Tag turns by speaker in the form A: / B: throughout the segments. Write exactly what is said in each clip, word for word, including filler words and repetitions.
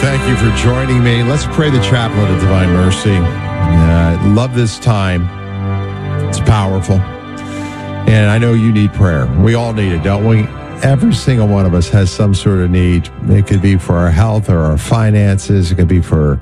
A: Thank you for joining me. Let's pray the Chaplet of Divine Mercy. Uh, I love this time. It's powerful. And I know you need prayer. We all need it, don't we? Every single one of us has some sort of need. It could be for our health or our finances. It could be for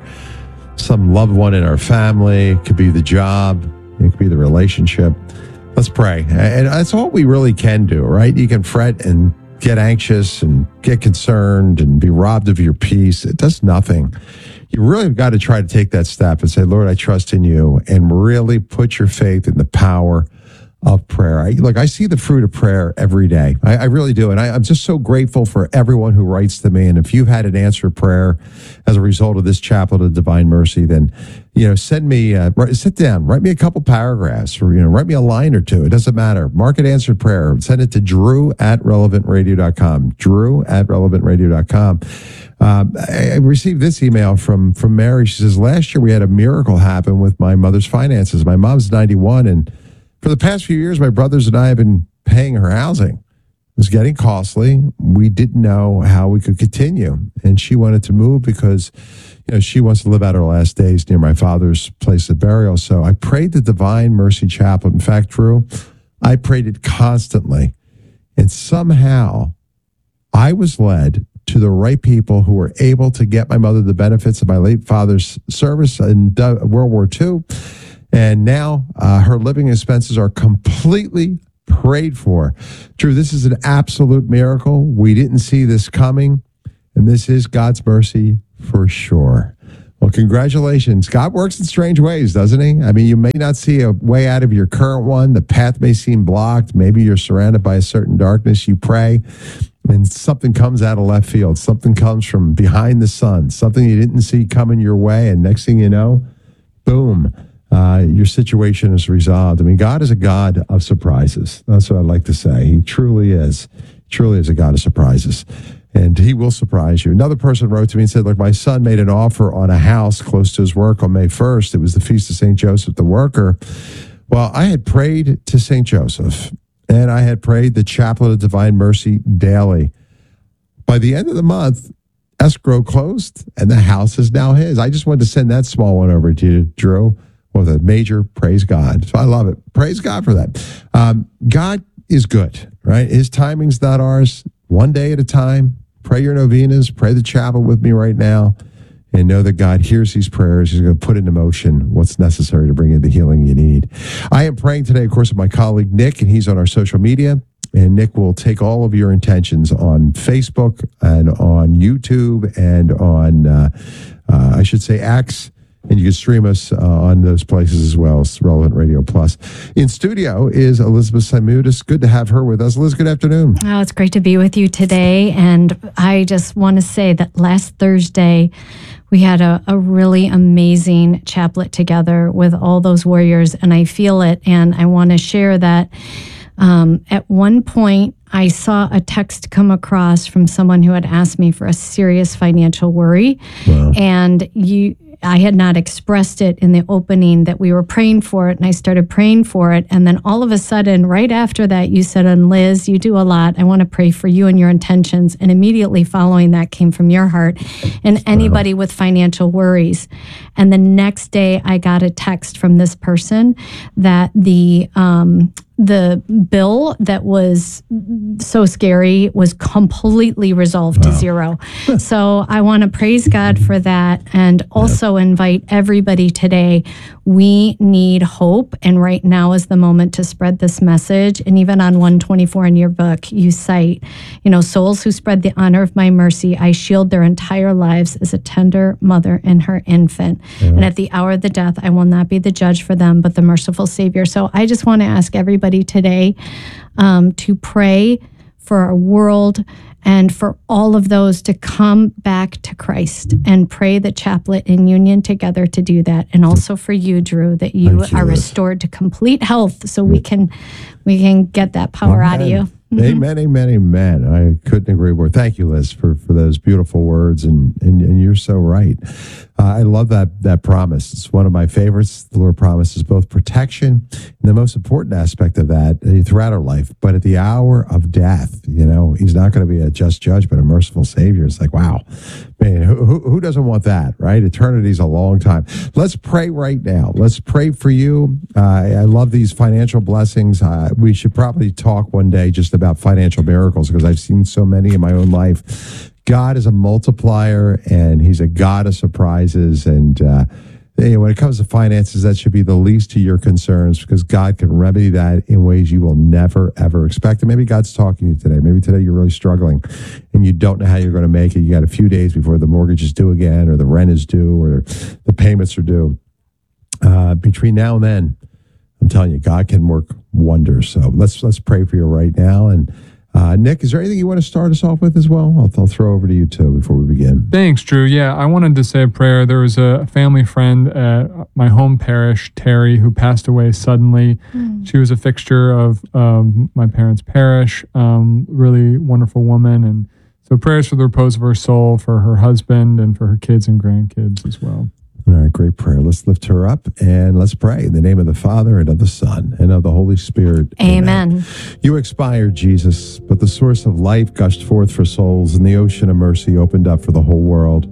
A: some loved one in our family. It could be the job. It could be the relationship. Let's pray. And that's all we really can do, right? You can fret and get anxious and get concerned and be robbed of your peace. It does nothing. You really have got to try to take that step and say, Lord, I trust in you, and really put your faith in the power of prayer. I, look, I see the fruit of prayer every day. I, I really do. And I, I'm just so grateful for everyone who writes to me. And if you've had an answered prayer as a result of this Chaplet of Divine Mercy, then, you know, send me, uh, sit down, write me a couple paragraphs, or, you know, write me a line or two. It doesn't matter. Mark it answered prayer. Send it to drew at relevant radio dot com. Drew at relevant radio dot com. Um, I received this email from, from Mary. She says, last year we had a miracle happen with my mother's finances. My mom's ninety-one, and for the past few years, my brothers and I have been paying her housing. It was getting costly. We didn't know how we could continue. And she wanted to move because, you know, she wants to live out her last days near my father's place of burial. So I prayed the Divine Mercy Chaplet. In fact, Drew, I prayed it constantly. And somehow I was led to the right people who were able to get my mother the benefits of my late father's service in World War Two. And now uh, her living expenses are completely prayed for. Drew, this is an absolute miracle. We didn't see this coming, and this is God's mercy for sure. Well, congratulations. God works in strange ways, doesn't he? I mean, you may not see a way out of your current one. The path may seem blocked. Maybe you're surrounded by a certain darkness. You pray, and something comes out of left field. Something comes from behind the sun. Something you didn't see coming your way, and next thing you know, boom. Uh, your situation is resolved. I mean, God is a God of surprises. That's what I'd like to say. He truly is. Truly is a God of surprises. And he will surprise you. Another person wrote to me and said, look, my son made an offer on a house close to his work on May first. It was the Feast of Saint Joseph the Worker. Well, I had prayed to Saint Joseph, and I had prayed the Chaplet of Divine Mercy daily. By the end of the month, escrow closed, and the house is now his. I just wanted to send that small one over to you, Drew. With a major praise God. So I love it. Praise God for that. Um, God is good, right? His timing's not ours. One day at a time. Pray your novenas. Pray the chapel with me right now. And know that God hears these prayers. He's going to put into motion what's necessary to bring you the healing you need. I am praying today, of course, with my colleague Nick, and he's on our social media. And Nick will take all of your intentions on Facebook and on YouTube and on, uh, uh, I should say, X. And you can stream us uh, on those places as well as Relevant Radio Plus. In studio is Elizabeth Simudis. Good to have her with us. Liz, good afternoon.
B: Oh, it's great to be with you today. And I just want to say that last Thursday, we had a, a really amazing chaplet together with all those warriors, and I feel it. And I want to share that um, at one point, I saw a text come across from someone who had asked me for a serious financial worry. Wow. And you... I had not expressed it in the opening that we were praying for it, and I started praying for it. And then all of a sudden, right after that, you said, and Liz, you do a lot. I want to pray for you and your intentions. And immediately following that came from your heart and anybody with financial worries. And the next day, I got a text from this person that the um, the bill that was so scary was completely resolved wow. to zero. So I want to praise God for that, and also invite everybody today. We need hope, and right now is the moment to spread this message. And even on one twenty-four in your book, you cite, you know, souls who spread the honor of my mercy, I shield their entire lives as a tender mother and her infant. Yeah. And at the hour of the death, I will not be the judge for them, but the merciful Savior. So I just want to ask everybody today um, to pray for our world and for all of those to come back to Christ, and pray the chaplet in union together to do that. And also for you, Drew, that you, you are restored to complete health, so we can we can get that power Amen. Out of you.
A: Amen, amen, amen. I couldn't agree more. Thank you, Liz, for, for those beautiful words, and, and, and you're so right. Uh, I love that that promise. It's one of my favorites. The Lord promises both protection and the most important aspect of that uh, throughout our life. But at the hour of death, you know, he's not going to be a just judge, but a merciful Savior. It's like, wow, man, who, who, who doesn't want that, right? Eternity's a long time. Let's pray right now. Let's pray for you. Uh, I love these financial blessings. Uh, we should probably talk one day just about financial miracles, because I've seen so many in my own life. God is a multiplier, and he's a God of surprises. And uh, you know, when it comes to finances, that should be the least of your concerns, because God can remedy that in ways you will never, ever expect. And maybe God's talking to you today. Maybe today you're really struggling and you don't know how you're going to make it. You got a few days before the mortgage is due again, or the rent is due, or the payments are due. Uh, between now and then, I'm telling you, God can work wonders. So let's let's pray for you right now. And Uh, Nick, is there anything you want to start us off with as well? I'll, I'll throw over to you too before we begin.
C: Thanks, Drew. Yeah, I wanted to say a prayer. There was a family friend at my home parish, Terry, who passed away suddenly. Mm. She was a fixture of um, my parents' parish, um, really wonderful woman. And so prayers for the repose of her soul, for her husband, and for her kids and grandkids as well.
A: All right, great prayer. Let's lift her up and let's pray in the name of the Father and of the Son and of the Holy Spirit.
B: Amen. Amen.
A: You expired, Jesus, but the source of life gushed forth for souls, and the ocean of mercy opened up for the whole world.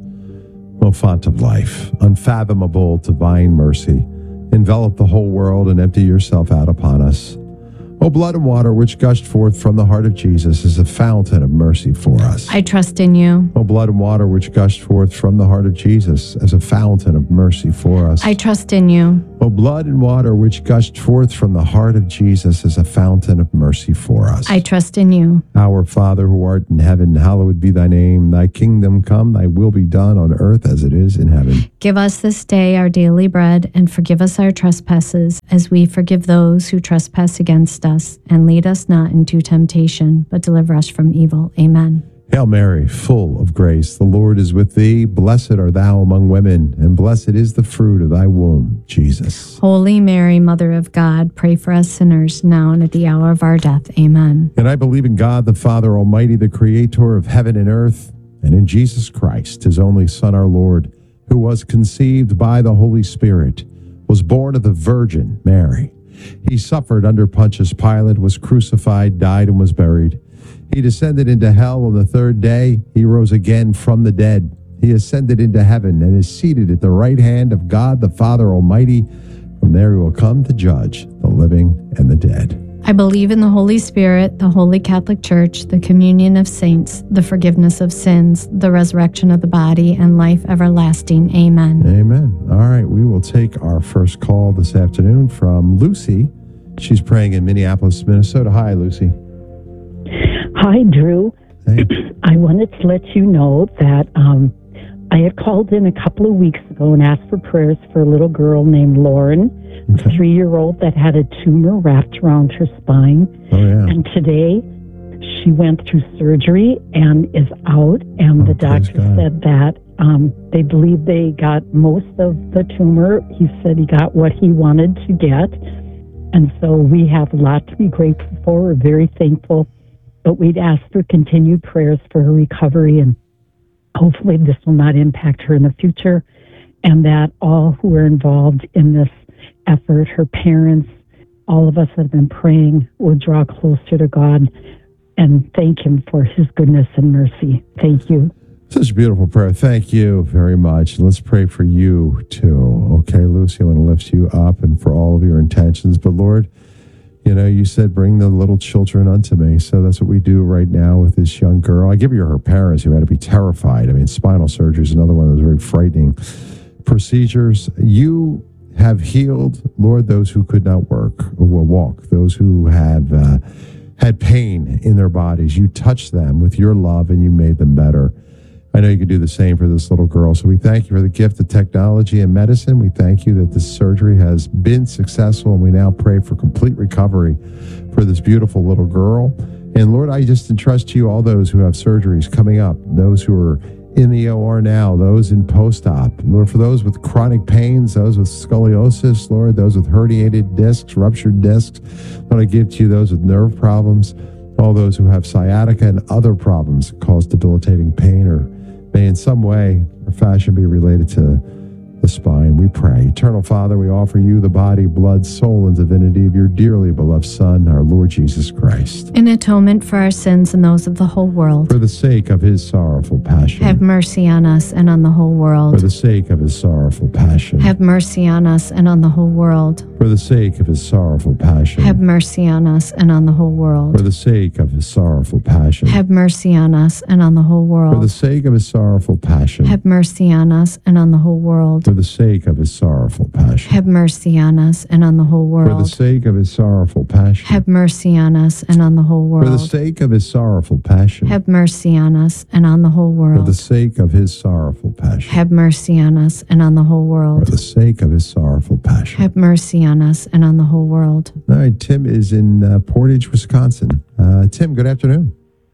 A: O font of life, unfathomable divine mercy, envelop the whole world and empty yourself out upon us. O blood and water which gushed forth from the heart of Jesus is a fountain of mercy for us.
B: I trust in you.
A: O blood and water which gushed forth from the heart of Jesus as a fountain of mercy for us.
B: I trust in you.
A: O blood and water which gushed forth from the heart of Jesus as a fountain of mercy for us.
B: I trust in you.
A: Our Father who art in heaven, hallowed be thy name. Thy kingdom come, thy will be done on earth as it is in heaven.
B: Give us this day our daily bread, and forgive us our trespasses, as we forgive those who trespass against us. And lead us not into temptation, but deliver us from evil. Amen.
A: Hail Mary, full of grace, the Lord is with thee. Blessed art thou among women, and blessed is the fruit of thy womb, Jesus.
B: Holy Mary, Mother of God, pray for us sinners, now and at the hour of our death. Amen.
A: And I believe in God, the Father Almighty, the creator of heaven and earth, and in Jesus Christ, his only Son, our Lord, who was conceived by the Holy Spirit, was born of the Virgin Mary. He suffered under Pontius Pilate, was crucified, died, and was buried. He descended into hell on the third day. He rose again from the dead. He ascended into heaven and is seated at the right hand of God the Father Almighty. From there he will come to judge the living and the dead.
B: I believe in the Holy Spirit, the Holy Catholic Church, the communion of saints, the forgiveness of sins, the resurrection of the body, and life everlasting. Amen.
A: Amen. All right, we will take our first call this afternoon from Lucy. She's praying in Minneapolis, Minnesota. Hi, Lucy.
D: Hi, Drew.
A: Hey.
D: I wanted to let you know that um, I had called in a couple of weeks ago and asked for prayers for a little girl named Lauren,
A: Okay.
D: a three-year-old that had a tumor wrapped around her spine.
A: Oh, yeah.
D: And today she went through surgery and is out, and
A: Oh,
D: the
A: praise
D: doctor
A: God.
D: said that um, they believe they got most of the tumor. He said he got what he wanted to get. And so we have a lot to be grateful for. We're very thankful. But we'd ask for continued prayers for her recovery, and hopefully this will not impact her in the future, and that all who are involved in this effort, her parents, all of us that have been praying, will draw closer to God and thank him for his goodness and mercy. Thank you.
A: Such a beautiful prayer. Thank you very much. Let's pray for you too. Okay, Lucy, I want to lift you up and for all of your intentions. But Lord, you know, you said, bring the little children unto me. So that's what we do right now with this young girl. I give you her parents who had to be terrified. I mean, spinal surgery is another one of those very frightening procedures. You have healed, Lord, those who could not work or will walk, those who have uh, had pain in their bodies. You touched them with your love and you made them better. I know you could do the same for this little girl. So we thank you for the gift of technology and medicine. We thank you that this surgery has been successful, and we now pray for complete recovery for this beautiful little girl. And Lord, I just entrust to you all those who have surgeries coming up, those who are in the O R now, those in post-op. Lord, for those with chronic pains, those with scoliosis, Lord, those with herniated discs, ruptured discs, Lord, I give to you those with nerve problems. All those who have sciatica and other problems that cause debilitating pain or may in some way or fashion be related to the spine, we pray. Eternal Father, we offer you the body, blood, soul, and divinity of your dearly beloved Son, our Lord Jesus Christ.
B: In atonement for our sins and those of the whole world.
A: For the sake of his sorrowful passion.
B: Have mercy on us and on the whole world.
A: For the sake of his sorrowful passion.
B: Have mercy on us and on the whole world.
A: For the sake of his sorrowful passion.
B: Have mercy on us and on the whole world.
A: For the sake of his sorrowful passion.
B: Have mercy on us and on the whole world.
A: For the sake of his sorrowful passion.
B: Have mercy on us and on the whole world.
A: For the sake of his sorrowful passion.
B: Have mercy on us and on the whole
A: For the
B: world.
A: sake of his sorrowful passion.
B: Have mercy on us and on the whole
A: For the
B: world.
A: sake of his sorrowful passion.
B: Have mercy on us and on the whole
A: For the
B: world.
A: sake of his sorrowful passion.
B: Have mercy on us and on the whole
A: For
B: world.
A: the sake of his sorrowful passion.
B: Have mercy on us and on the whole world.
A: All right, Tim is in uh, Portage, Wisconsin. Uh, Tim, good afternoon.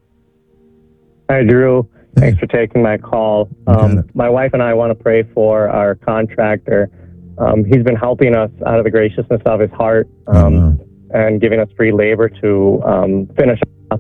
E: Hi, Drew. Thanks for taking my call.
A: got
E: Um,
A: it.
E: my wife and I want to pray for our contractor. Um, he's been helping us out of the graciousness of his heart um,
A: Uh,
E: and giving us free labor to um, finish up.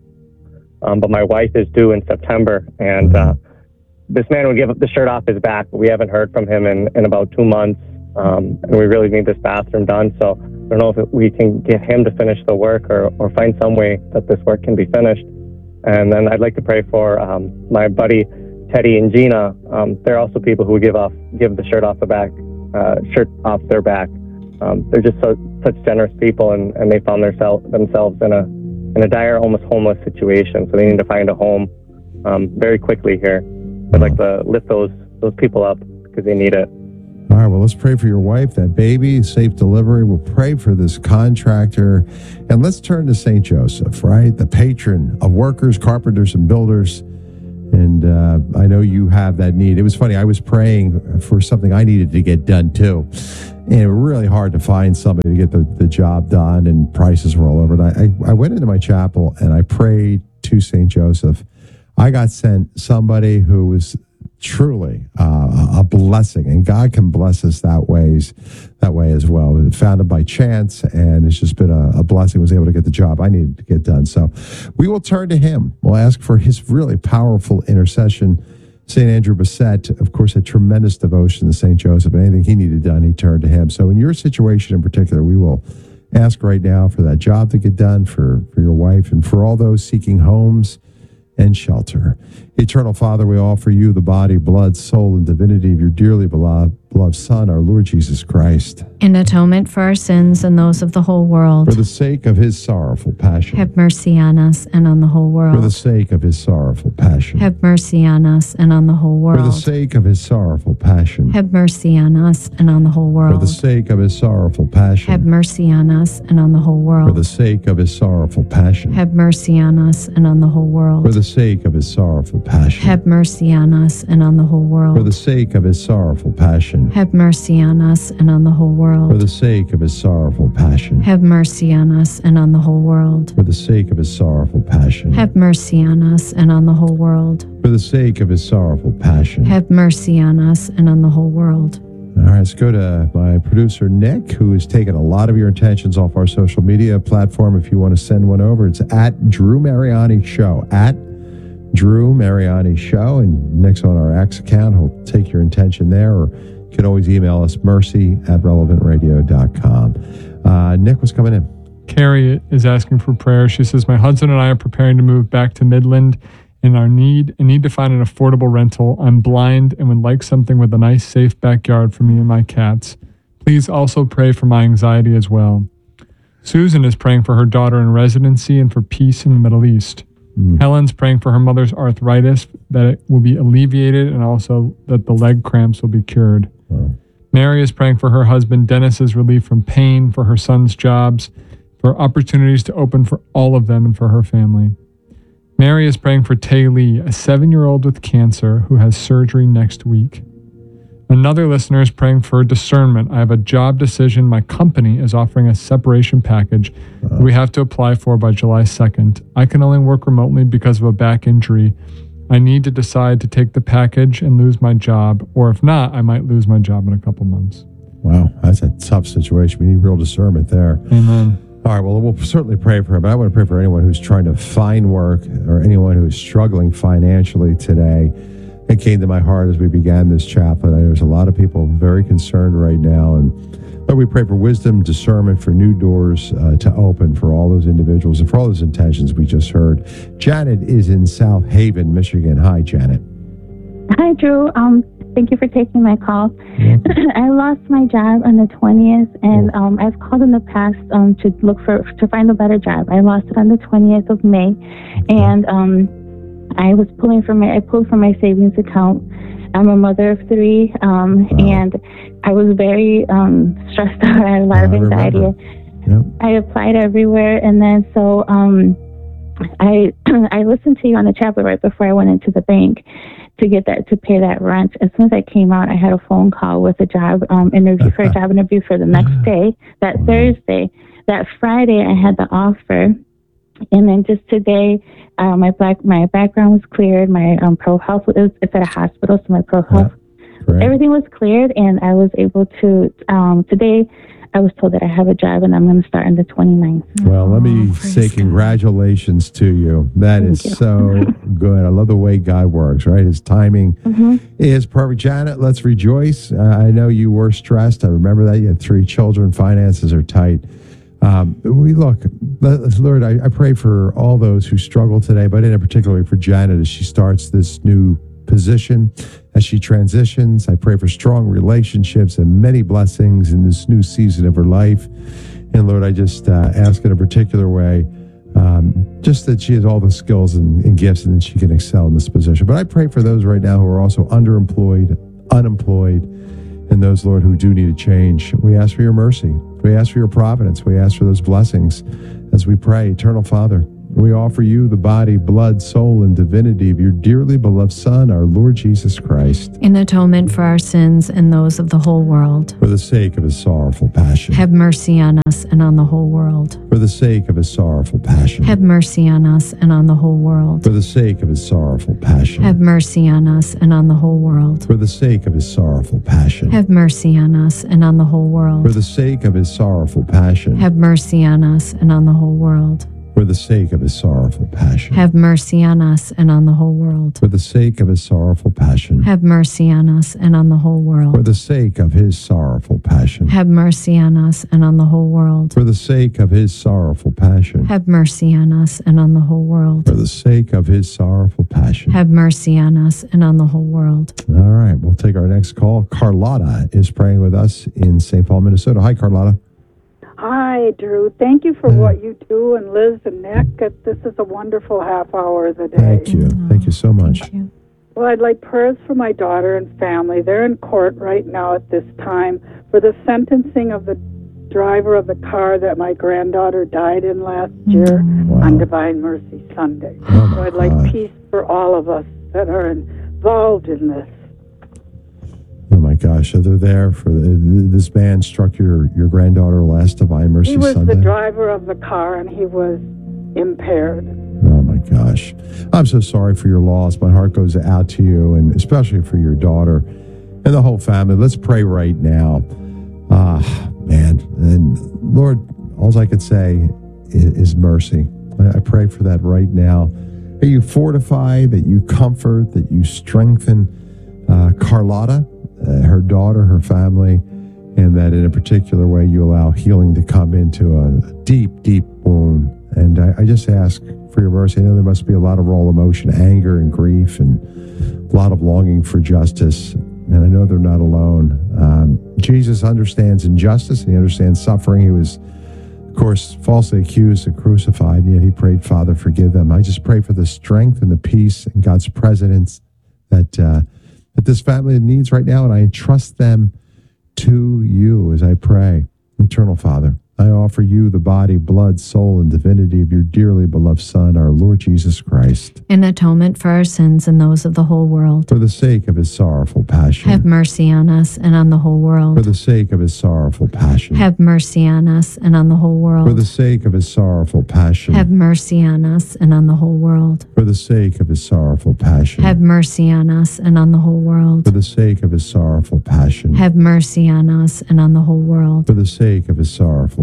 E: Um, but my wife is due in September, and uh, this man would give the shirt off his back, but we haven't heard from him in, in about two months, um, and we really need this bathroom done. So I don't know if we can get him to finish the work or, or find some way that this work can be finished. And then I'd like to pray for um, my buddy Teddy and Gina. Um, they're also people who give off give the shirt off the back, uh, shirt off their back. Um, they're just so, such generous people, and, and they found their self, themselves in a in a dire, almost homeless situation. So they need to find a home um, very quickly here. I'd like to lift those those people up because they need it.
A: All right, well, let's pray for your wife, that baby, safe delivery. We'll pray for this contractor. And let's turn to Saint Joseph, right? The patron of workers, carpenters, and builders. And uh, I know you have that need. It was funny, I was praying for something I needed to get done too. And it was really hard to find somebody to get the, the job done, and prices were all over. And I, I, I went into my chapel and I prayed to Saint Joseph. I got sent somebody who was truly uh, a blessing, and God can bless us that ways that way as well. Found him by chance, and it's just been a, a blessing. Was able to get the job I needed to get done. So we will turn to him. We'll ask for his really powerful intercession. Saint Andrew Bassett, of course, had tremendous devotion to Saint Joseph, and anything he needed done, he turned to him. So in your situation in particular, we will ask right now for that job to get done for, for your wife and for all those seeking homes and shelter. Eternal Father, we offer you the body, blood, soul, and divinity of your dearly beloved, beloved Son, our Lord Jesus Christ.
B: In atonement for our sins and those of the whole world.
A: For the sake of his sorrowful passion.
B: Have mercy on us and on the whole
A: For the
B: world.
A: sake of his sorrowful passion.
B: Have mercy on us and on the whole
A: For the
B: world.
A: sake of his sorrowful passion.
B: Have mercy on us and on the whole
A: For
B: world.
A: the sake of his sorrowful passion.
B: Have mercy on us and on the whole
A: For
B: world.
A: the sake of his sorrowful passion.
B: Have mercy on us and on the whole world.
A: For the sake of his sorrowful passion.
B: Have mercy on us and on the whole world.
A: For the sake of his sorrowful passion.
B: Have mercy on us and on the whole
A: For
B: world.
A: the sake of his sorrowful passion.
B: Have mercy on us and on the whole world.
A: For the sake of his sorrowful passion.
B: Have mercy on us and on the whole world.
A: For the sake of his sorrowful passion.
B: Have mercy on us and on the whole world.
A: All right, let's go to my producer, Nick, who has taken a lot of your intentions off our social media platform. If you want to send one over, it's at Drew Mariani Show. At Drew Mariani Show. And Nick's on our X account. He'll take your intention there, or you can always email us, mercy at relevant radio dot com. Uh, Nick, what's coming in?
C: Carrie is asking for prayer. She says, my husband and I are preparing to move back to Midland and our need and need to find an affordable rental. I'm blind and would like something with a nice, safe backyard for me and my cats. Please also pray for my anxiety as well. Susan is praying for her daughter in residency and for peace in the Middle East.
A: Mm.
C: Helen's praying for her mother's arthritis, that it will be alleviated and also that the leg cramps will be cured.
A: Wow.
C: Mary is praying for her husband Dennis's relief from pain, for her son's jobs, for opportunities to open for all of them and for her family. Mary is praying for Tay Lee, a seven-year-old with cancer who has surgery next week. Another listener is praying for discernment. I have a job decision. My company is offering a separation package that we have to apply for by July second. I can only work remotely because of a back injury. I need to decide to take the package and lose my job, or if not, I might lose my job in a couple months.
A: Wow, that's a tough situation. We need real discernment there.
C: Amen.
A: All right, well, we'll certainly pray for her, but I want to pray for anyone who's trying to find work or anyone who's struggling financially today. It came to my heart as we began this chaplet. I know there's a lot of people very concerned right now, and Lord, we pray for wisdom, discernment, for new doors uh, to open for all those individuals and for all those intentions we just heard. Janet is in South Haven, Michigan. Hi, Janet.
F: Hi, Drew. Um, thank you for taking my call. I lost my job on the twentieth, and um, I've called in the past um, to look for to find a better job. I lost it on the twentieth of May, and um, I was pulling from my I pulled from my savings account. I'm a mother of three, um,
A: Wow.
F: and I was very um, stressed out. I had a lot
A: I
F: of anxiety.
A: Yep.
F: I applied everywhere, and then so um, I I listened to you on the chaplet right before I went into the bank to get that to pay that rent. As soon as I came out, I had a phone call with a job um, interview for a job interview for the next day. That
A: Wow.
F: Thursday, that Friday, I had the offer, and then just today, uh, my black my background was cleared. My um, pro health it was it's at a hospital, so my pro health
A: Correct.
F: everything was cleared, and I was able to um, today. I was told that I have a job, and I'm going to start on the twenty-ninth.
A: Well, let me
B: Oh, praise
A: say
B: God.
A: congratulations to you. That
F: Thank
A: is
F: you.
A: so good. I love the way God works, right? His timing
F: Mm-hmm.
A: is perfect. Janet, let's rejoice. Uh, I know you were stressed. I remember that. You had three children. Finances are tight. Um, we look, Lord, I, I pray for all those who struggle today, but in particular for Janet as she starts this new position, as she transitions. I pray for strong relationships and many blessings in this new season of her life. And Lord, I just uh, ask in a particular way, um, just that she has all the skills and, and gifts and that she can excel in this position. But I pray for those right now who are also underemployed, unemployed, and those, Lord, who do need a change. We ask for your mercy. We ask for your providence. We ask for those blessings as we pray. Eternal Father, we offer you the body, blood, soul, and divinity of your dearly beloved Son, our Lord Jesus Christ,
B: In atonement for our sins and those of the whole world.
A: for the sake of his sorrowful passion.
B: Have mercy on us and on the whole world.
A: For the sake of his sorrowful passion.
B: Have mercy on us and on the whole world.
A: For the sake of his sorrowful passion.
B: Have mercy on us and on the whole world.
A: For the sake of his sorrowful passion.
B: Have mercy on us and on the whole
A: For
B: world.
A: the sake of his sorrowful passion.
B: Have mercy on us and on the whole world.
A: For the sake of his sorrowful passion.
B: Have mercy on us and on the whole world.
A: For the sake of his sorrowful passion.
B: Have mercy on us and on the whole
A: For
B: world.
A: the sake of his sorrowful passion.
B: Have mercy on us and on the whole world.
A: For the sake of his sorrowful passion.
B: Have mercy on us and on the whole world.
A: For the sake of his sorrowful passion.
B: Have mercy on us and on the whole world.
A: All right, we'll take our next call. Carlotta is praying with us in Saint Paul, Minnesota. Hi, Carlotta.
G: Hi, Drew. Thank you for
A: Yeah.
G: what you do, and Liz and Nick. It- This is a wonderful half hour of the day.
A: Thank you. Thank you so much.
B: Thank you.
G: Well, I'd like prayers for my daughter and family. They're in court right now at this time for the sentencing of the driver of the car that my granddaughter died in last year
A: Wow.
G: on Divine Mercy Sunday.
A: Oh, my
G: So I'd like
A: God.
G: peace for all of us that are involved in this.
A: Oh my gosh, so they're there for the, this man struck your, your granddaughter last Divine Mercy
G: He was
A: Sunday.
G: the driver of the car, and he was impaired.
A: Oh my gosh. I'm so sorry for your loss. My heart goes out to you, and especially for your daughter and the whole family. Let's pray right now. Ah, man. And Lord, all I could say is, is mercy. I, I pray for that right now. That you fortify, that you comfort, that you strengthen uh, Carlotta, uh, her daughter, her family, and that in a particular way you allow healing to come into a deep, deep wound. And I, I just ask for your mercy. I know there must be a lot of raw emotion, anger and grief, and a lot of longing for justice. And I know they're not alone. Um, Jesus understands injustice, and he understands suffering. He was, of course, falsely accused and crucified, and yet he prayed, Father, forgive them. I just pray for the strength and the peace and God's presence that, uh, that this family needs right now, and I entrust them to you as I pray. Eternal Father, I offer you the body, blood, soul, and divinity of your dearly beloved Son, our Lord Jesus Christ,
B: In atonement for our sins and those of the whole world.
A: for the sake of his sorrowful passion.
B: Have mercy on us and on the whole
A: For
B: world.
A: the sake of his sorrowful passion.
B: Have mercy on us and on the whole
A: For the
B: world.
A: sake of his sorrowful passion.
B: Have mercy on us and on the whole world.
A: For the sake of his sorrowful passion.
B: Have mercy on us and on the whole world.
A: For the sake of his sorrowful passion.
B: Have mercy on us and on the whole world.
A: For the sake of his sorrowful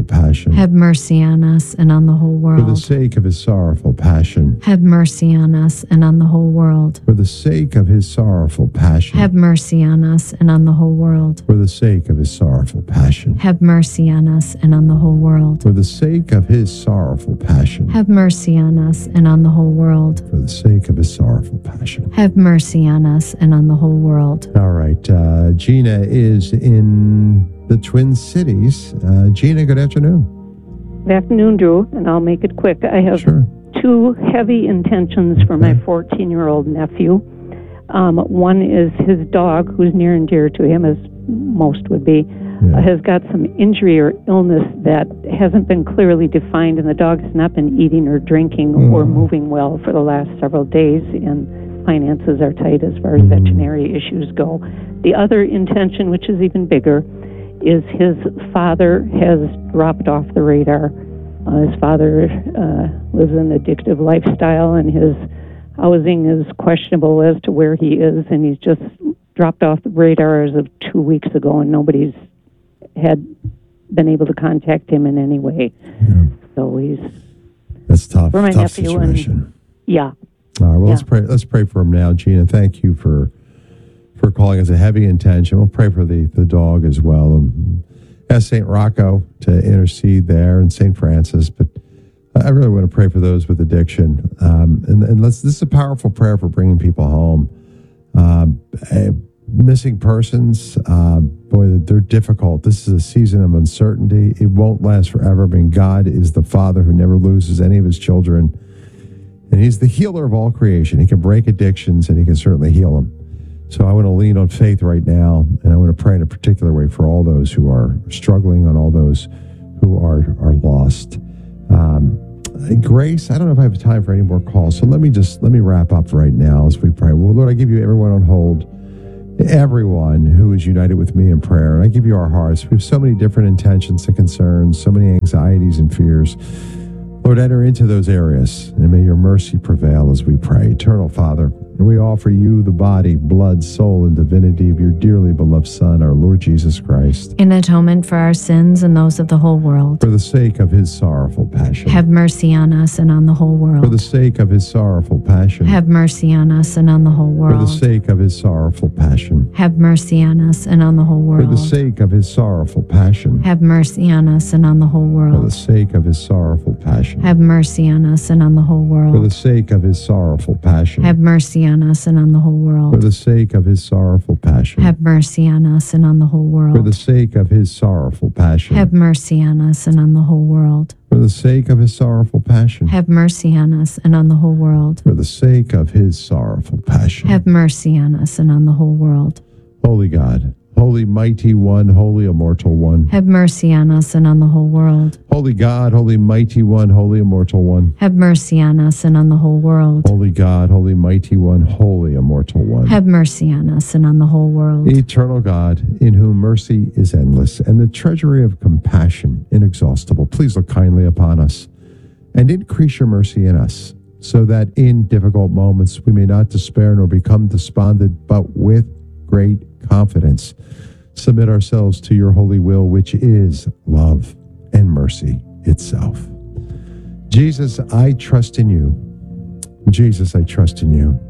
A: passion.
B: Have mercy on us and on the whole
A: For the
B: world.
A: sake of his sorrowful passion.
B: Have mercy on us and on the whole world.
A: For the sake of his sorrowful passion.
B: Have mercy on us and on the whole world.
A: For the sake of his sorrowful passion.
B: Have mercy on us and on the whole world.
A: For the sake of his sorrowful passion.
B: Have mercy on us and on the whole world.
A: For the sake of his sorrowful passion.
B: Have mercy on us and on the whole world.
A: All right. Uh, Gina is in the Twin Cities. Uh, Gina, good afternoon.
H: Good afternoon, Drew, and I'll make it quick. I have
A: Sure.
H: two heavy intentions for my fourteen-year-old nephew. Um, one is his dog, who's near and dear to him, as most would be,
A: Yeah.
H: uh, has got some injury or illness that hasn't been clearly defined, and the dog has not been eating or drinking or
A: Mm.
H: moving well for the last several days, and finances are tight as far as
A: Mm.
H: veterinary issues go. The other intention, which is even bigger, is his father has dropped off the radar. Uh, his father uh, lives an addictive lifestyle, and his housing is questionable as to where he is, and he's just dropped off the radar as of two weeks ago, and nobody's had been able to contact him in any way.
A: Yeah.
H: So he's,
A: That's tough.
H: For my
A: tough
H: nephew and-
A: situation.
H: yeah.
A: All right. Well, let's
H: Yeah.
A: pray. Let's pray for him now, Gina. Thank you for for calling us a heavy intention. We'll pray for the the dog as well. Um, ask Saint Rocco to intercede there, and Saint Francis. But I really want to pray for those with addiction. Um, and and let's. This is a powerful prayer for bringing people home. Um, eh, missing persons. Uh, boy, they're difficult. This is a season of uncertainty. It won't last forever. I mean, God is the Father who never loses any of His children. And He's the healer of all creation. He can break addictions, and He can certainly heal them. So I want to lean on faith right now, and I want to pray in a particular way for all those who are struggling, on all those who are are lost. Um, Grace, I don't know if I have time for any more calls, so let me just let me wrap up right now as we pray. Well, Lord, I give you everyone on hold, everyone who is united with me in prayer, and I give you our hearts. We have so many different intentions and concerns, so many anxieties and fears. Lord, enter into those areas, and may your mercy prevail as we pray. Eternal Father, we offer you the body, blood, soul, and divinity of your dearly beloved Son, our Lord Jesus Christ,
B: In atonement for our sins and those of the whole world.
A: for the sake of his sorrowful passion.
B: Have mercy on us and on the whole
A: For the
B: world.
A: sake of his sorrowful passion.
B: Have mercy on us and on the whole
A: For the
B: world.
A: sake of his sorrowful passion.
B: Have mercy on us and on the whole
A: For the
B: world.
A: sake of his sorrowful passion.
B: Have mercy on us and on the whole
A: For the
B: world.
A: sake of his sorrowful passion.
B: Have mercy on us and on the whole
A: For the
B: world.
A: sake of his sorrowful passion.
B: Have mercy on us and on the whole
A: For
B: world.
A: the sake of his sorrowful passion.
B: Have mercy on us and on the whole
A: For the
B: world.
A: sake of his sorrowful passion.
B: Have mercy on us and on the whole world.
A: For the sake of his sorrowful passion.
B: Have mercy on us and on the whole world.
A: For the sake of his sorrowful passion.
B: Have mercy on us and on the whole world.
A: Holy God, holy mighty one, holy immortal one.
B: Have mercy on us and on the whole world.
A: Holy God, holy mighty one, holy immortal one.
B: Have mercy on us and on the whole world.
A: Holy God, holy mighty one, holy immortal one.
B: Have mercy on us and on the whole world.
A: Eternal God, in whom mercy is endless and the treasury of compassion inexhaustible, please look kindly upon us and increase your mercy in us, so that in difficult moments we may not despair nor become despondent, but with great confidence submit ourselves to your holy will, which is love and mercy itself. Jesus, I trust in you. Jesus, I trust in you.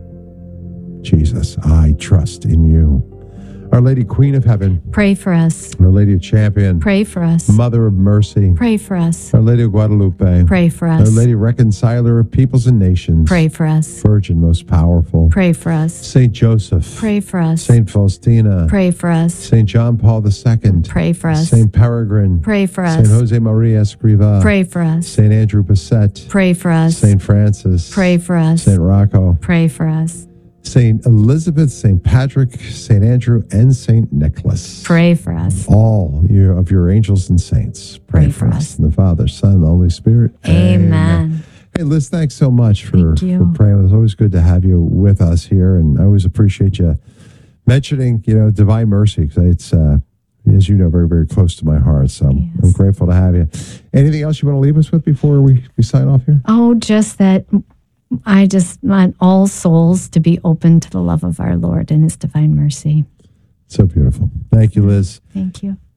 A: Jesus, I trust in you. Our Lady, Queen of Heaven,
B: Pray for us.
A: Our Lady of Champion,
B: Pray for us.
A: Mother of Mercy,
B: Pray for us.
A: Our Lady of Guadalupe,
B: Pray for
A: Our
B: us.
A: Lady Reconciler of Peoples and Nations,
B: Pray for us.
A: Virgin most powerful,
B: Pray for us.
A: Saint Joseph,
B: Pray for us.
A: Saint Faustina,
B: Pray for us.
A: Saint John Paul the Second,
B: Pray for us.
A: Saint Peregrine,
B: Pray for
A: Saint
B: us.
A: Jose Maria Escriva,
B: Pray for us.
A: Saint Andrew Bassett,
B: Pray for us.
A: Saint Francis,
B: Pray for us.
A: Saint Rocco,
B: Pray for us.
A: Saint Elizabeth, Saint Patrick, Saint Andrew, and Saint Nicholas.
B: Pray for us.
A: All your, of your angels and saints. Pray,
B: Pray
A: for
B: for
A: us.
B: us.
A: In the Father, Son, and the Holy Spirit.
B: Amen.
A: Hey, Liz, thanks so much for,
B: Thank you.
A: for praying. It's always good to have you with us here, and I always appreciate you mentioning, you know, Divine Mercy, because it's, uh, as you know, very, very close to my heart. So
B: Yes.
A: I'm grateful to have you. Anything else you want to leave us with before we, we sign off here?
B: Oh, just that I just want all souls to be open to the love of our Lord and his divine mercy.
A: So beautiful. Thank you, Liz.
B: Thank you.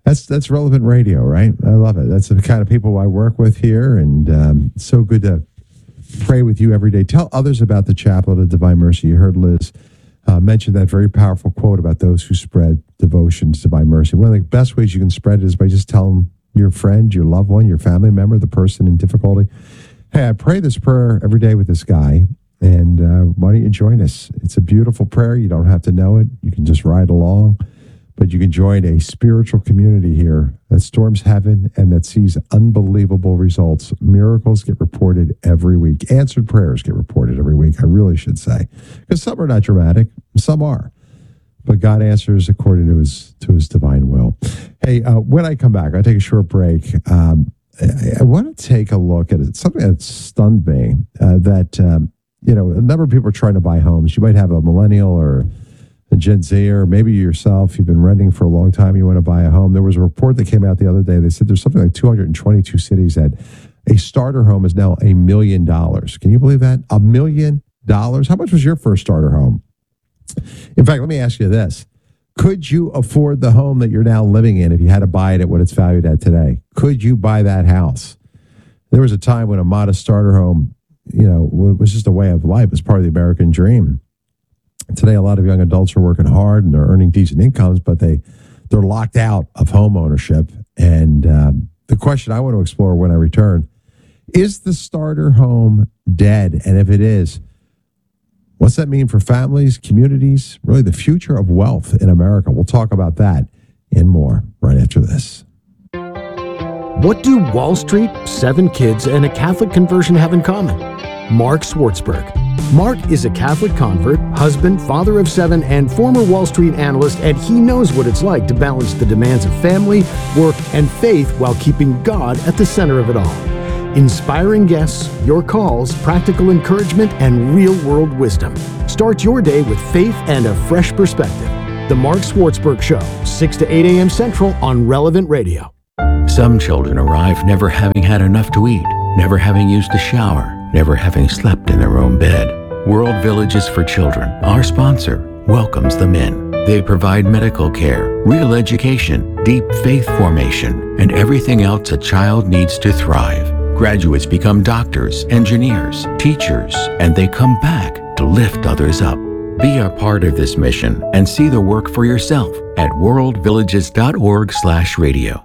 A: That's that's relevant radio, right? I love it. That's the kind of people I work with here, and um, it's so good to pray with you every day. Tell others about the Chaplet of Divine Mercy. You heard Liz uh, mention that very powerful quote about those who spread devotion to Divine Mercy. One of the best ways you can spread it is by just telling your friend, your loved one, your family member, the person in difficulty, hey, I pray this prayer every day with this guy, and uh, why don't you join us? It's a beautiful prayer. You don't have to know it. You can just ride along. But you can join a spiritual community here that storms heaven and that sees unbelievable results. Miracles get reported every week. Answered prayers get reported every week, I really should say. Because some are not dramatic, some are. But God answers according to his to his divine will. Hey, uh, when I come back, I'll take a short break. Um, I, I want to take a look at it. Something that stunned me, uh, that, um, you know, a number of people are trying to buy homes. You might have a millennial or a Gen Z, or maybe yourself, you've been renting for a long time, you want to buy a home. There was a report that came out the other day. They said there's something like two hundred twenty-two cities that a starter home is now a million dollars. Can you believe that? A million dollars? How much was your first starter home? In fact, let me ask you this. Could you afford the home that you're now living in if you had to buy it at what it's valued at today? Could you buy that house? There was a time when a modest starter home, you know, was just a way of life. It was part of the American dream. Today, a lot of young adults are working hard and they're earning decent incomes, but they, they're locked out of home ownership. And um, the question I want to explore when I return, is the starter home dead? And if it is, what's that mean for families, communities, really the future of wealth in America? We'll talk about that and more right after this.
I: What do Wall Street, seven kids, and a Catholic conversion have in common? Mark Swartzberg. Mark is a Catholic convert, husband, father of seven, and former Wall Street analyst, and he knows what it's like to balance the demands of family, work, and faith while keeping God at the center of it all. Inspiring guests, your calls, practical encouragement, and real-world wisdom. Start your day with faith and a fresh perspective. The Mark Swartzberg Show, six to eight a.m. Central on Relevant Radio.
J: Some children arrive never having had enough to eat, never having used a shower, never having slept in their own bed. World Villages for Children, our sponsor, welcomes them in. They provide medical care, real education, deep faith formation, and everything else a child needs to thrive. Graduates become doctors, engineers, teachers, and they come back to lift others up. Be a part of this mission and see the work for yourself at worldvillages.org slash radio.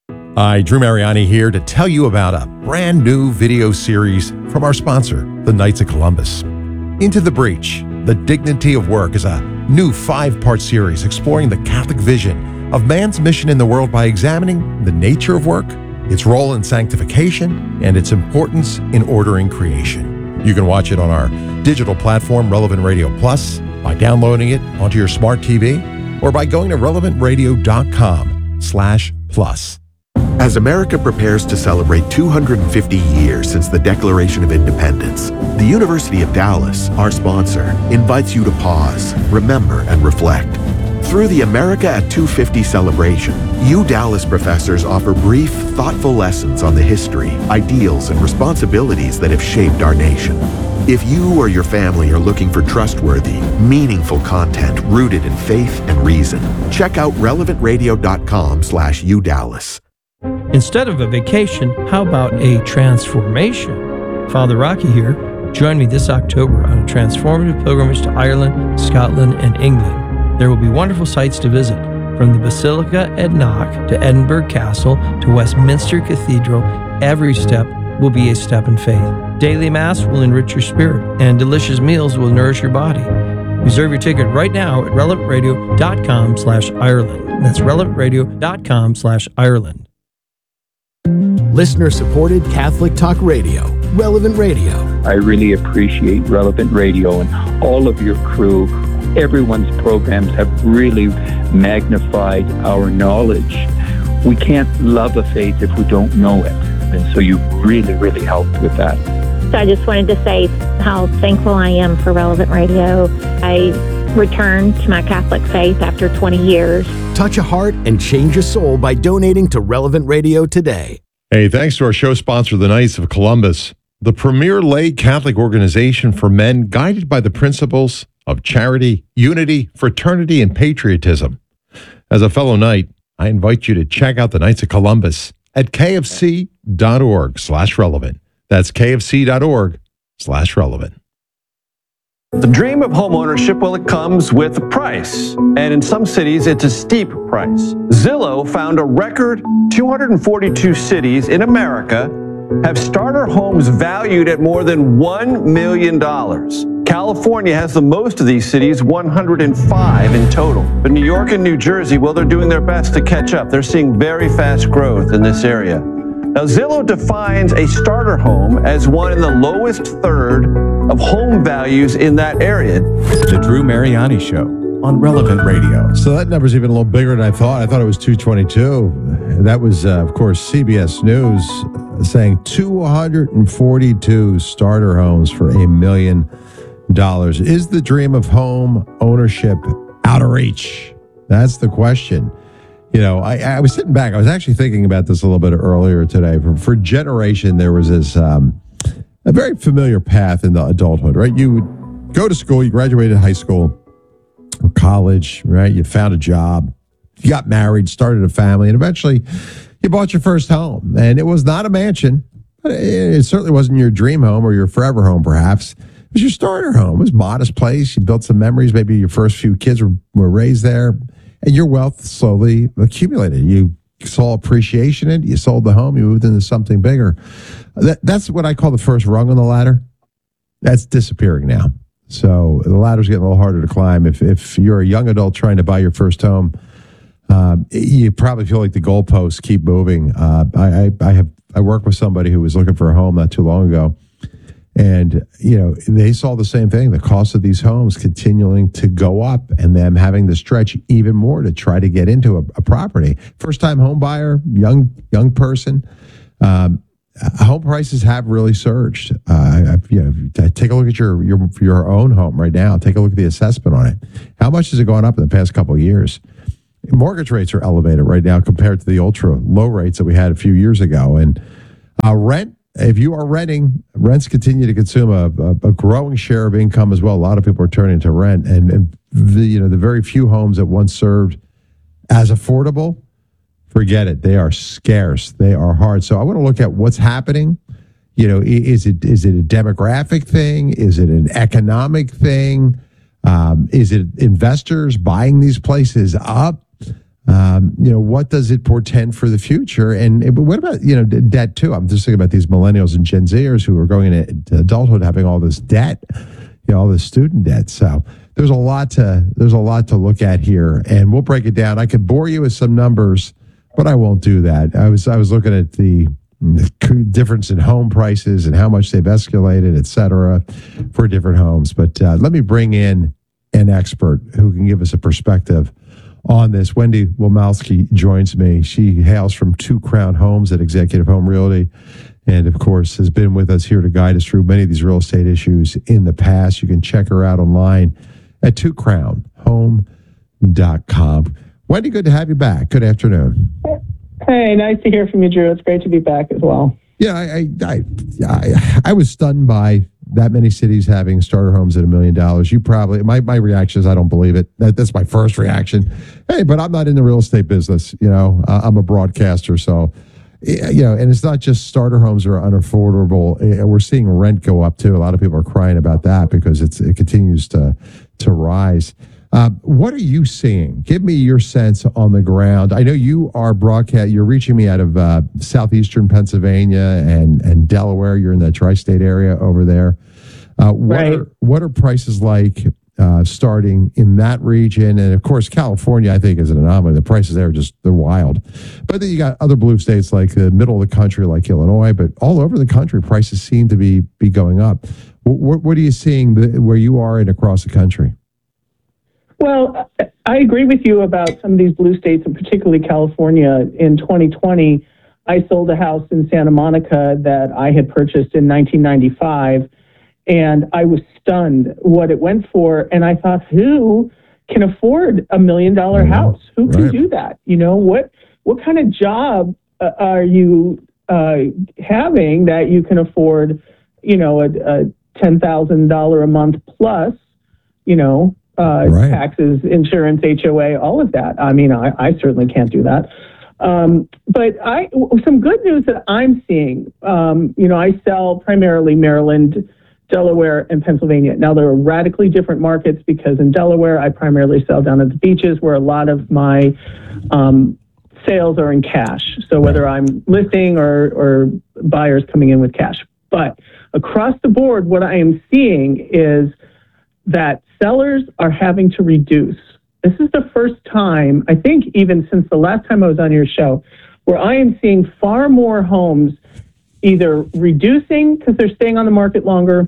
A: Hi, Drew Mariani here to tell you about a brand new video series from our sponsor, the Knights of Columbus. Into the Breach, The Dignity of Work is a new five-part series exploring the Catholic vision of man's mission in the world by examining the nature of work, its role in sanctification, and its importance in ordering creation. You can watch it on our digital platform, Relevant Radio Plus, by downloading it onto your smart T V, or by going to relevantradio.com slash plus.
K: As America prepares to celebrate two hundred fifty years since the Declaration of Independence, the University of Dallas, our sponsor, invites you to pause, remember, and reflect. Through the America at two fifty celebration, U Dallas professors offer brief, thoughtful lessons on the history, ideals, and responsibilities that have shaped our nation. If you or your family are looking for trustworthy, meaningful content rooted in faith and reason, check out relevantradio.com slash UDallas.
L: Instead of a vacation, how about a transformation? Father Rocky here. Join me this October on a transformative pilgrimage to Ireland, Scotland, and England. There will be wonderful sights to visit, from the Basilica at Knock to Edinburgh Castle to Westminster Cathedral. Every step will be a step in faith. Daily Mass will enrich your spirit, and delicious meals will nourish your body. Reserve your ticket right now at relevantradio.com slash Ireland. That's relevantradio.com slash Ireland.
I: Listener-supported Catholic Talk Radio, Relevant Radio.
M: I really appreciate Relevant Radio and all of your crew. Everyone's programs have really magnified our knowledge. We can't love a faith if we don't know it. And so you really, really helped with that.
N: So I just wanted to say how thankful I am for Relevant Radio. I returned to my Catholic faith after twenty years.
I: Touch a heart and change a soul by donating to Relevant Radio today.
A: Hey, thanks to our show sponsor, the Knights of Columbus, the premier lay Catholic organization for men guided by the principles of charity, unity, fraternity, and patriotism. As a fellow Knight, I invite you to check out the Knights of Columbus at kfc.org slash relevant. That's kfc.org slash relevant.
O: The dream of homeownership, well, it comes with a price. And in some cities, it's a steep price. Zillow found a record two hundred forty-two cities in America have starter homes valued at more than one million dollars. California has the most of these cities, one hundred five in total. But New York and New Jersey, well, they're doing their best to catch up. They're seeing very fast growth in this area. Now, Zillow defines a starter home as one in the lowest third of home values in that area.
P: The Drew Mariani Show on Relevant Radio.
A: So that number's even a little bigger than I thought. I thought it was two twenty-two. That was, uh, of course, C B S News saying two hundred forty-two starter homes for a million dollars. Is the dream of home ownership out of reach? That's the question. You know, I, I was sitting back. I was actually thinking about this a little bit earlier today. For, for generation, there was this um, a very familiar path in the adulthood, right? You would go to school, you graduated high school or college, right? You found a job, you got married, started a family, and eventually you bought your first home. And it was not a mansion, but it, it certainly wasn't your dream home or your forever home, perhaps. It was your starter home. It was a modest place. You built some memories. Maybe your first few kids were, were raised there. And your wealth slowly accumulated. You saw appreciation in it. You sold the home. You moved into something bigger. That, that's what I call the first rung on the ladder. That's disappearing now. So the ladder's getting a little harder to climb. If if you're a young adult trying to buy your first home, um, you probably feel like the goalposts keep moving. Uh, I, I I have I worked with somebody who was looking for a home not too long ago. And, you know, they saw the same thing, the cost of these homes continuing to go up and them having to stretch even more to try to get into a, a property. First-time home buyer, young young person, um, home prices have really surged. Uh, you know, take a look at your, your your own home right now. Take a look at the assessment on it. How much has it gone up in the past couple of years? Mortgage rates are elevated right now compared to the ultra low rates that we had a few years ago. And uh, rent, if you are renting, rents continue to consume a, a, a growing share of income as well. A lot of people are turning to rent, and, and the, you know, the very few homes that once served as affordable, forget it. They are scarce. They are hard. So I want to look at what's happening. You know, is it is it a demographic thing? Is it an economic thing? Um, is it investors buying these places up? Um, you know, what does it portend for the future? And it, what about, you know, debt too? I'm just thinking about these millennials and Gen Zers who are going into adulthood having all this debt, you know, all this student debt. So there's a lot to there's a lot to look at here, and we'll break it down. I could bore you with some numbers, but I won't do that. I was I was looking at the, the difference in home prices and how much they've escalated, et cetera, for different homes. But uh, let me bring in an expert who can give us a perspective on this. Wendy Womalski joins me. She hails from Two Crown Homes at Executive Home Realty, and of course has been with us here to guide us through many of these real estate issues in the past. You can check her out online at two crown home dot com. Wendy, good to have you back. Good afternoon.
Q: Hey, nice to hear from you, Drew. It's great to be back as well.
A: Yeah, I I I, I was stunned by that many cities having starter homes at a million dollars. You probably, my, my reaction is I don't believe it. That, that's my first reaction. Hey, but I'm not in the real estate business. You know, uh, I'm a broadcaster. So, you know, and it's not just starter homes are unaffordable. We're seeing rent go up too. A lot of people are crying about that because it's it continues to, to rise. Uh, what are you seeing? Give me your sense on the ground. I know you are broadcast. You're reaching me out of uh, southeastern Pennsylvania and, and Delaware. You're in the tri-state area over there. Uh, what
Q: right.
A: are what are prices like uh, starting in that region? And of course, California, I think, is an anomaly. The prices there are just they're wild. But then you got other blue states like the middle of the country, like Illinois. But all over the country, prices seem to be be going up. What, what are you seeing where you are and across the country?
Q: Well, I agree with you about some of these blue states, and particularly California. In twenty twenty, I sold a house in Santa Monica that I had purchased in nineteen ninety-five, and I was stunned what it went for. And I thought, who can afford a million dollar house? Who can
A: right.
Q: do that? You know, what what kind of job uh, are you uh, having that you can afford, you know, a, a ten thousand dollars a month plus, you know, uh,
A: Right.
Q: taxes, insurance, H O A, all of that. I mean, I, I certainly can't do that. Um, but I, some good news that I'm seeing, um, you know, I sell primarily Maryland, Delaware, and Pennsylvania. Now, there are radically different markets because in Delaware, I primarily sell down at the beaches where a lot of my um, sales are in cash. So whether I'm listing or, or buyers coming in with cash. But across the board, what I am seeing is that sellers are having to reduce. This is the first time, I think even since the last time I was on your show, where I am seeing far more homes either reducing because they're staying on the market longer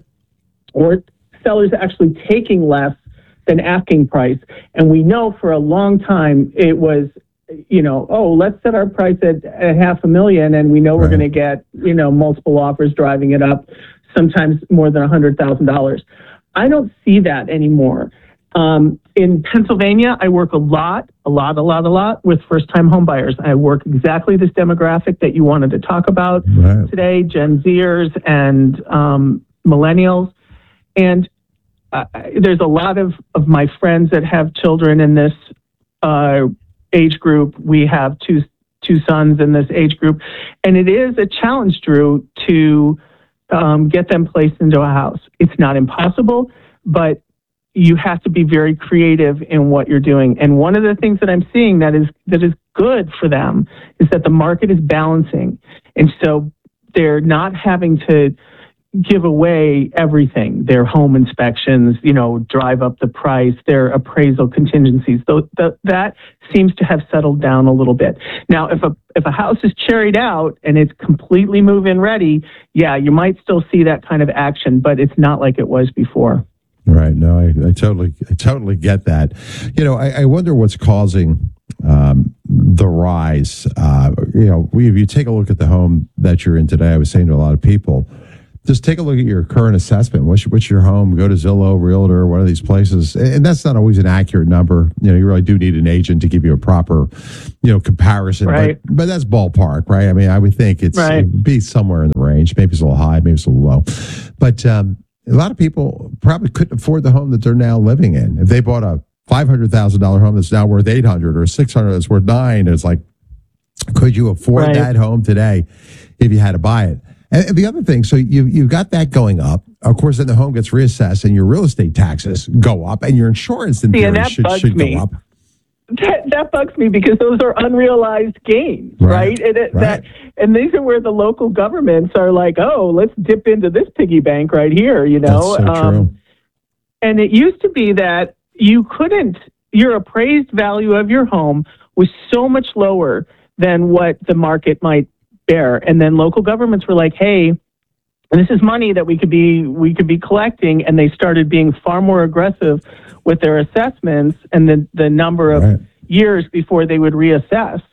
Q: or sellers actually taking less than asking price. And we know for a long time it was, you know, oh, let's set our price at, at half a million and we know we're going to get, you know, multiple offers driving it up, sometimes more than one hundred thousand dollars. I don't see that anymore. Um, in Pennsylvania, I work a lot, a lot, a lot, a lot with first-time home buyers. I work exactly this demographic that you wanted to talk about
A: Right.
Q: today, Gen Zers and um, millennials. And uh, there's a lot of, of my friends that have children in this uh, age group. We have two two sons in this age group. And it is a challenge, Drew, to um, get them placed into a house. It's not impossible, but you have to be very creative in what you're doing. And one of the things that I'm seeing that is that is good for them is that the market is balancing. And so they're not having to give away everything, their home inspections, you know, drive up the price, their appraisal contingencies. Though th- that seems to have settled down a little bit. Now, if a if a house is cherried out and it's completely move-in ready, yeah, you might still see that kind of action, but it's not like it was before.
A: Right. No, I, I totally, I totally get that. You know, I, I wonder what's causing um, the rise. Uh, you know, we, if you take a look at the home that you're in today, I was saying to a lot of people, just take a look at your current assessment. What's your, what's your home? Go to Zillow, Realtor, one of these places. And that's not always an accurate number. You know, you really do need an agent to give you a proper, you know, comparison.
Q: Right.
A: But, but that's ballpark, right? I mean, I would think it's
Q: Right.
A: it'd be somewhere in the range. Maybe it's a little high, maybe it's a little low. But um, a lot of people probably couldn't afford the home that they're now living in. If they bought a five hundred thousand dollars home that's now worth eight hundred thousand dollars or six hundred thousand dollars that's worth nine, it's like, could you afford
Q: Right.
A: that home today if you had to buy it? And the other thing, so you you've got that going up. Of course, then the home gets reassessed and your real estate taxes go up and your insurance in
Q: See, and
A: theory
Q: that
A: should,
Q: bugs
A: should
Q: me.
A: go up.
Q: That, that bugs me because those are unrealized gains,
A: Right,
Q: right? And it,
A: right.
Q: that and these are where the local governments are like, oh, let's dip into this piggy bank right here, you know.
A: That's so true.
Q: And it used to be that you couldn't, your appraised value of your home was so much lower than what the market might bear. And then local governments were like, hey, this is money that we could be we could be collecting, and they started being far more aggressive with their assessments and the the number of
A: Right.
Q: years before they would reassess.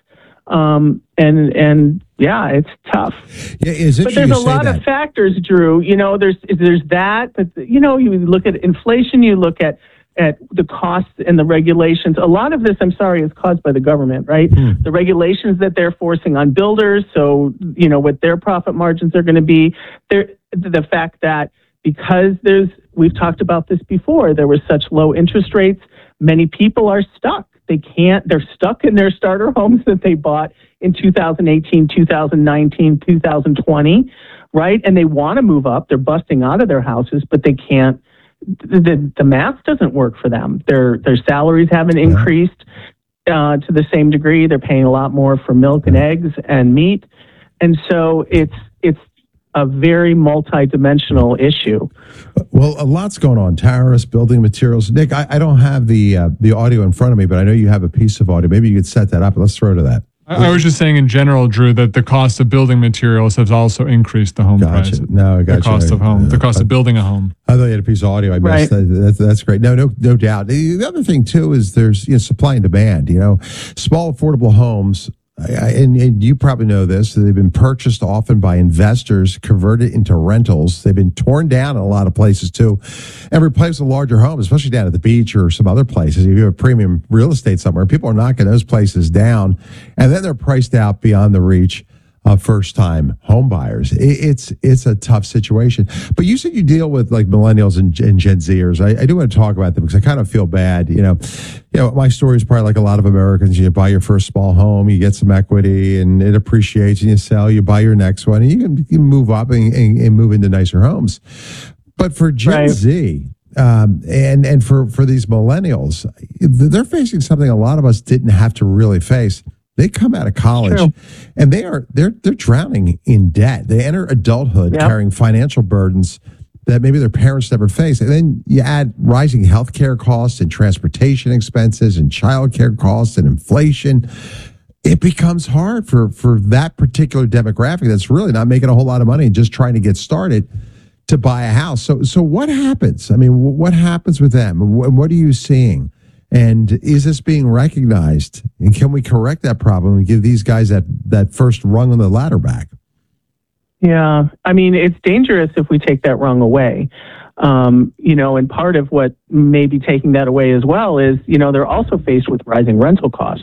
Q: Um, and and yeah, it's tough.
A: Yeah, it's
Q: But
A: interesting
Q: there's a
A: you say
Q: lot
A: that.
Q: of factors, Drew. You know, there's there's that, but you know, you look at inflation, you look at at the costs and the regulations. A lot of this, I'm sorry, is caused by the government, right?
A: Hmm.
Q: The regulations that they're forcing on builders, so, you know, what their profit margins are going to be. There, the fact that because there's, we've talked about this before, there were such low interest rates, many people are stuck. They can't, they're stuck in their starter homes that they bought in two thousand eighteen, two thousand nineteen, two thousand twenty, right? And they want to move up. They're busting out of their houses, but they can't. The, the math doesn't work for them. Their their salaries haven't increased uh, to the same degree. They're paying a lot more for milk and eggs and meat, and so it's it's a very multi-dimensional issue.
A: Well, a lot's going on. Tariffs, building materials. Nick, I, I don't have the uh, the audio in front of me, but I know you have a piece of audio. Maybe you could set that up. Let's throw to that.
C: I, I was just saying in general, Drew, that the cost of building materials has also increased the home
A: Gotcha.
C: price.
A: No, I got
C: the cost
A: you.
C: of home,
A: Uh,
C: the cost
A: I-
C: of building a home.
A: I thought you had a piece of audio. I missed
Q: Right.
A: that. That's, that's great. No, no, no doubt. The the other thing too is there's you know, supply and demand. You know, small affordable homes, I- I- and, and you probably know this. They've been purchased often by investors, converted into rentals. They've been torn down in a lot of places too, and replaced with larger homes, especially down at the beach or some other places. If you have premium real estate somewhere, people are knocking those places down, and then they're priced out beyond the reach of first-time home buyers. It, it's it's a tough situation. But you said you deal with like millennials and, and Gen Zers. I, I do want to talk about them because I kind of feel bad. You know, you know, my story is probably like a lot of Americans. You buy your first small home, you get some equity, and it appreciates, and you sell. You buy your next one, and you can, you can move up and, and, and move into nicer homes. But for Gen
Q: Right.
A: Z, um, and and for for these millennials, they're facing something a lot of us didn't have to really face. They come out of college,
Q: True.
A: and they are they're they're drowning in debt. They enter adulthood
Q: Yep.
A: carrying financial burdens that maybe their parents never faced. And then you add rising healthcare costs and transportation expenses and childcare costs and inflation. It becomes hard for for that particular demographic that's really not making a whole lot of money and just trying to get started to buy a house. So so what happens? I mean, wh- what happens with them? Wh- What are you seeing? And is this being recognized? And can we correct that problem and give these guys that, that first rung on the ladder back?
Q: Yeah, I mean, it's dangerous if we take that wrong away. Um, you know, and part of what may be taking that away as well is, you know, they're also faced with rising rental costs.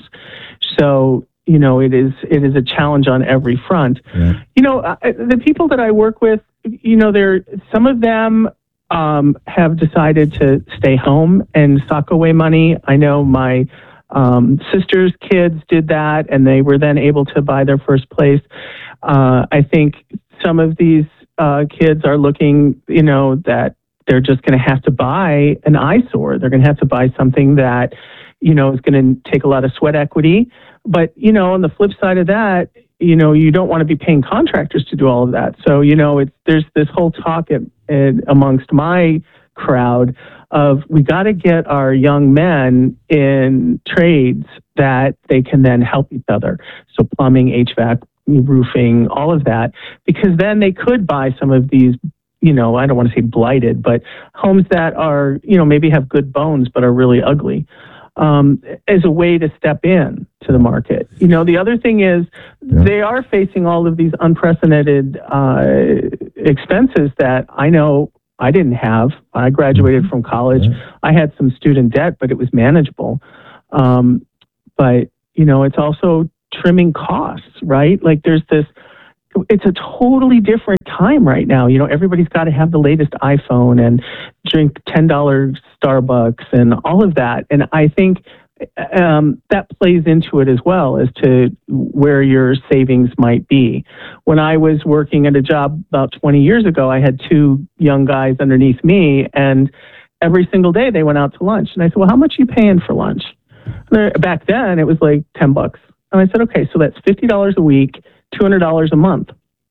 Q: So, you know, it is it is a challenge on every front.
A: Yeah.
Q: You know, uh, the people that I work with, you know, they're some of them um, have decided to stay home and sock away money. I know my um, sister's kids did that, and they were then able to buy their first place. Uh, I think some of these uh, kids are looking, you know, that they're just going to have to buy an eyesore. They're going to have to buy something that, you know, is going to take a lot of sweat equity. But, you know, on the flip side of that, you know, you don't want to be paying contractors to do all of that. So, you know, it's there's this whole talk at, at, amongst my crowd of we got to get our young men in trades that they can then help each other. So plumbing, H V A C, roofing, all of that, because then they could buy some of these, you know, I don't want to say blighted, but homes that are, you know, maybe have good bones but are really ugly. Um, as a way to step in to the market. You know, the other thing is yeah. they are facing all of these unprecedented uh, expenses that I know I didn't have. I graduated mm-hmm. from college. Yeah. I had some student debt, but it was manageable. Um, but, you know, it's also trimming costs, right? Like there's this, it's a totally different time right now. You know, everybody's got to have the latest iPhone and drink ten dollars Starbucks and all of that. And I think um, that plays into it as well as to where your savings might be. When I was working at a job about twenty years ago, I had two young guys underneath me, and every single day they went out to lunch. And I said, well, how much are you paying for lunch? And back then it was like ten bucks. And I said, okay, so that's fifty dollars a week, two hundred dollars a month.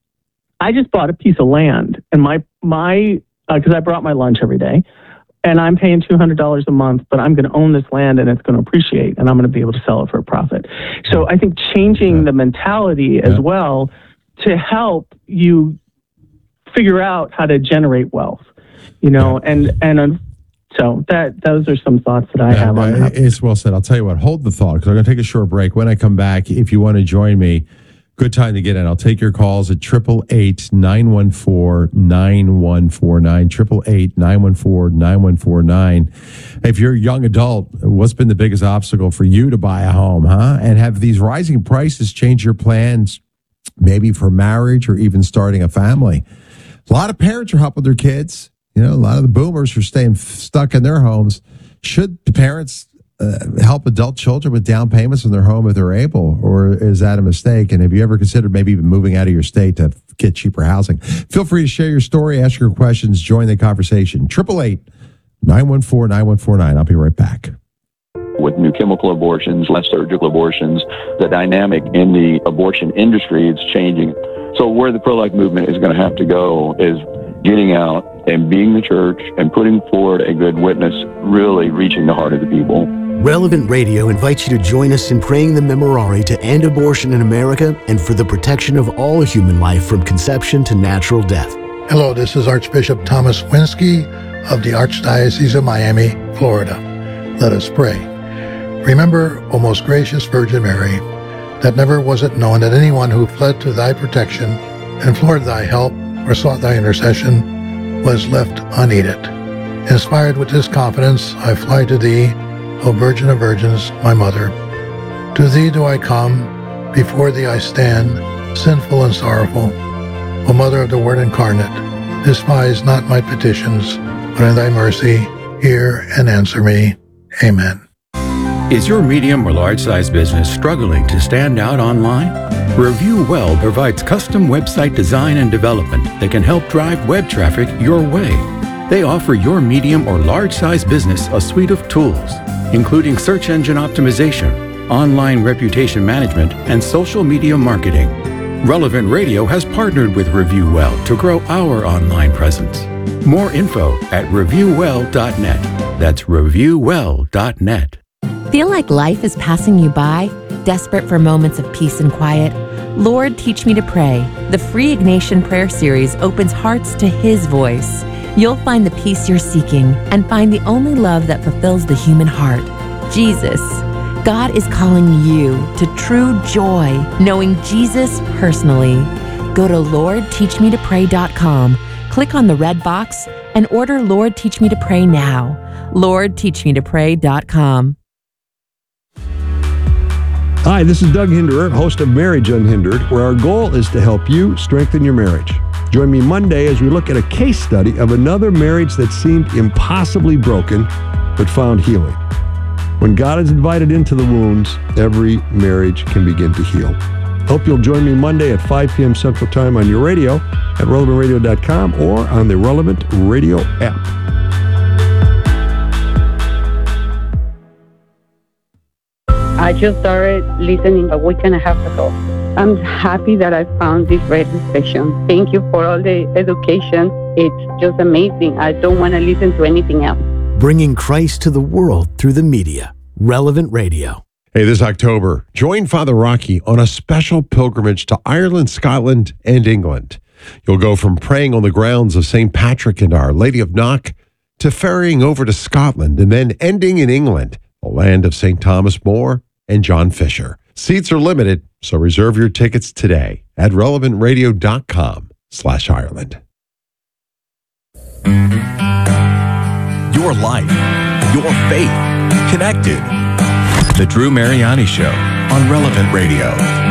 Q: I just bought a piece of land, and my, my because uh, I brought my lunch every day, and I'm paying two hundred dollars a month, but I'm going to own this land, and it's going to appreciate, and I'm going to be able to sell it for a profit. So I think changing the mentality as well to help you figure out how to generate wealth, you know, and, and um, so that those are some thoughts that I
A: yeah,
Q: have on that.
A: It's well said. I'll tell you what, hold the thought, because I'm going to take a short break. When I come back, if you want to join me, good time to get in. I'll take your calls at eight eight eight, nine one four, nine one four nine, eight eight eight, nine one four, nine one four nine. If you're a young adult, what's been the biggest obstacle for you to buy a home, huh? And have these rising prices changed your plans, maybe for marriage or even starting a family? A lot of parents are helping their kids. You know, a lot of the boomers are staying stuck in their homes. Should the parents Uh, help adult children with down payments in their home if they're able, or is that a mistake? And have you ever considered maybe even moving out of your state to get cheaper housing? Feel free to share your story, ask your questions, join the conversation. eight eight eight, nine one four, nine one four nine. I'll be right back.
R: With new chemical abortions, less surgical abortions, the dynamic in the abortion industry is changing. So where the pro-life movement is going to have to go is getting out and being the church and putting forward a good witness, really reaching the heart of the people.
I: Relevant Radio invites you to join us in praying the Memorare to end abortion in America and for the protection of all human life from conception to natural death.
S: Hello, this is Archbishop Thomas Winsky of the Archdiocese of Miami, Florida. Let us pray. Remember, O most gracious Virgin Mary, that never was it known that anyone who fled to thy protection, implored thy help, or sought thy intercession was left unaided. Inspired with this confidence, I fly to thee, O Virgin of Virgins, my Mother. To thee do I come, before thee I stand, sinful and sorrowful, O Mother of the Word incarnate, despise not my petitions, but in thy mercy hear and answer me. Amen.
J: Is your medium or large-size business struggling to stand out online? Review Well provides custom website design and development that can help drive web traffic your way. They offer your medium or large-size business a suite of tools, including search engine optimization, online reputation management, and social media marketing. Relevant Radio has partnered with Review Well to grow our online presence. More info at review well dot net. That's review well dot net.
T: Feel like life is passing you by? Desperate for moments of peace and quiet? Lord, Teach Me to Pray. The free Ignatian Prayer Series opens hearts to His voice. You'll find the peace you're seeking and find the only love that fulfills the human heart, Jesus. God is calling you to true joy, knowing Jesus personally. Go to lord teach me to pray dot com, click on the red box, and order Lord Teach Me to Pray now. lord teach me to pray dot com.
O: Hi, this is Doug Hinderer, host of Marriage Unhindered, where our goal is to help you strengthen your marriage. Join me Monday as we look at a case study of another marriage that seemed impossibly broken, but found healing. When God is invited into the wounds, every marriage can begin to heal. Hope you'll join me Monday at five p.m. Central Time on your radio at relevant radio dot com or on the Relevant Radio app.
U: I just started listening a week and a half ago. I'm happy that I found this radio station. Thank you for all the education. It's just amazing. I don't want to listen to anything else.
I: Bringing Christ to the world through the media. Relevant Radio.
A: Hey, this October, join Father Rocky on a special pilgrimage to Ireland, Scotland, and England. You'll go from praying on the grounds of Saint Patrick and Our Lady of Knock to ferrying over to Scotland and then ending in England, the land of Saint Thomas More and John Fisher. Seats are limited, so reserve your tickets today at relevant radio dot com slash Ireland.
P: Your life, your faith, connected. The Drew Mariani Show on Relevant Radio.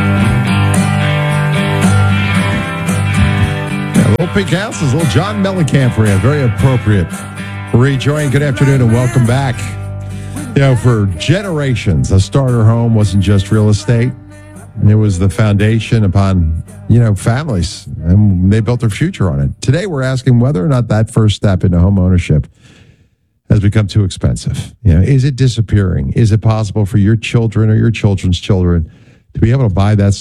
A: Yeah, Little Pink Houses, little John Mellencamp for you. Very appropriate. Rejoin. Good afternoon and welcome back. You know, for generations, a starter home wasn't just real estate. It was the foundation upon, you know, families, and they built their future on it. Today, we're asking whether or not that first step into home ownership has become too expensive. You know, is it disappearing? Is it possible for your children or your children's children to be able to buy that